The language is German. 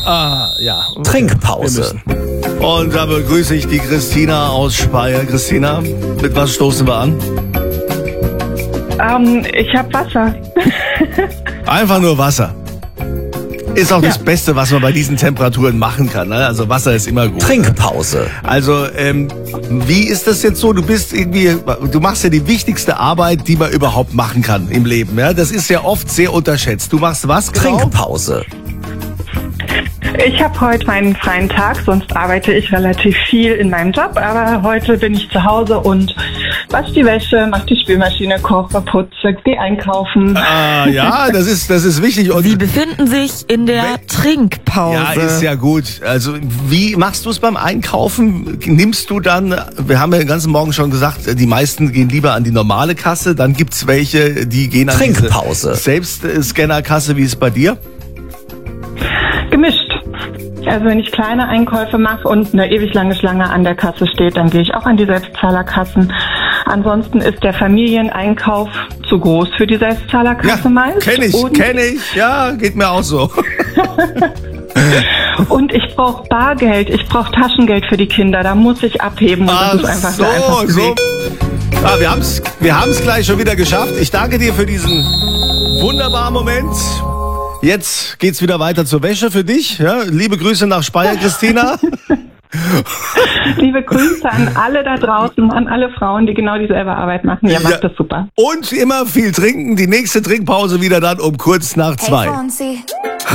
Ja. Trinkpause. Und da begrüße ich die Christina aus Speyer. Christina, mit was stoßen wir an? Ich habe Wasser. Einfach nur Wasser. Ist auch das Beste, was man bei diesen Temperaturen machen kann. Ne? Also Wasser ist immer gut. Trinkpause. Also, wie ist das jetzt so? Du machst ja die wichtigste Arbeit, die man überhaupt machen kann im Leben. Ja? Das ist ja oft sehr unterschätzt. Du machst was genau? Trinkpause. Ich habe heute meinen freien Tag, sonst arbeite ich relativ viel in meinem Job, aber heute bin ich zu Hause und wasche die Wäsche, mache die Spülmaschine, koche, putze, gehe einkaufen. Ja, das ist wichtig. Und Sie befinden sich in der Trinkpause. ja, ist ja gut. Also, wie machst du es beim Einkaufen? Nimmst du dann, wir haben ja den ganzen Morgen schon gesagt, die meisten gehen lieber an die normale Kasse, dann gibt's welche, die gehen an Trinkpause. diese Selbstscannerkasse. Wie ist es bei dir? Gemischt. Also wenn ich kleine Einkäufe mache und eine ewig lange Schlange an der Kasse steht, dann gehe ich auch an die Selbstzahlerkassen. Ansonsten ist der Familieneinkauf zu groß für die Selbstzahlerkasse meist. Kenn ich. Ja, geht mir auch so. Und ich brauche Bargeld, ich brauche Taschengeld für die Kinder, da muss ich abheben. Und das ist einfach der einfachste Weg. Wir haben's gleich schon wieder geschafft. Ich danke dir für diesen wunderbaren Moment. Jetzt geht's wieder weiter zur Wäsche für dich. Ja, liebe Grüße nach Speyer, Christina. Liebe Grüße an alle da draußen, an alle Frauen, die genau dieselbe Arbeit machen. Ihr macht das super. Und immer viel trinken. Die nächste Trinkpause wieder dann um kurz nach 2. Hey, Fonzie.